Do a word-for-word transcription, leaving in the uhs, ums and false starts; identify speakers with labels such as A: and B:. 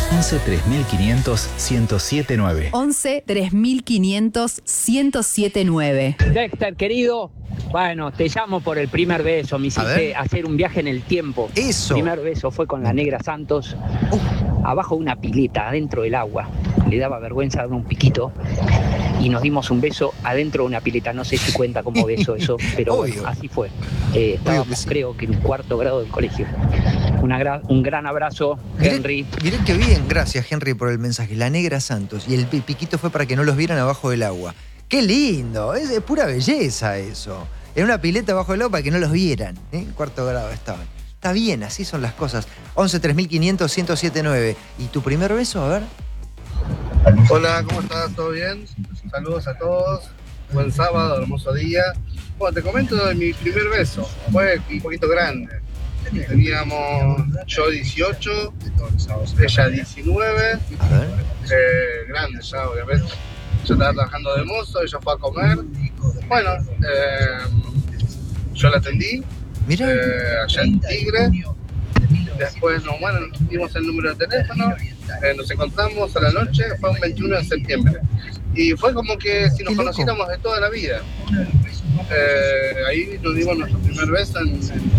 A: once tres mil quinientos, ciento siete nueve.
B: once tres mil quinientos, ciento siete nueve.
C: Dexter, querido, bueno, te llamo por el primer beso. Me hiciste hacer un viaje en el tiempo.
D: Eso.
C: El primer beso fue con la Negra Santos, uh. abajo de una pileta, adentro del agua. Le daba vergüenza darme un piquito y nos dimos un beso adentro de una pileta. No sé si cuenta como beso eso, pero bueno, así fue. Eh, estábamos, que sí. creo que en cuarto grado del colegio. Una gra un gran abrazo, Henry.
D: Miren, miren qué bien, gracias Henry por el mensaje. La Negra Santos, y el piquito fue para que no los vieran abajo del agua. ¡Qué lindo! Es de pura belleza eso. En una pileta abajo del agua para que no los vieran. ¿eh? En cuarto grado estaban. Está bien, así son las cosas. once tres mil quinientos, ciento siete nueve. ¿Y tu primer beso? A ver.
E: Hola, ¿cómo estás? ¿Todo bien? Saludos a todos. Buen sábado, hermoso día. Bueno, te comento de mi primer beso. Fue un poquito grande. Teníamos yo dieciocho, ella diecinueve. Eh, grande ya, obviamente. Yo estaba trabajando de mozo, ella fue a comer. Bueno, eh, yo la atendí.
D: Mira.
E: Eh, allá en Tigre. Después, no, bueno, dimos el número de teléfono, eh, nos encontramos a la noche, fue un veintiuno de septiembre. Y fue como que si nos conociéramos de toda la vida. Eh, ahí nos dimos nuestro primer beso en, en